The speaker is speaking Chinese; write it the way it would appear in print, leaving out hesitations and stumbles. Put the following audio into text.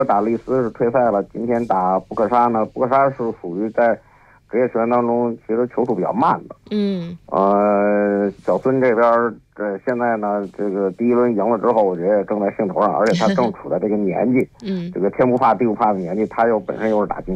打李斯是退赛了，今天打布克沙呢，布克沙是属于在职业球员当中其实球速比较慢的。小孙这边现在呢，这个第一轮赢了之后，我觉得正在兴头上，而且他正处在这个年纪，这个天不怕地不怕的年纪，他本身又是打进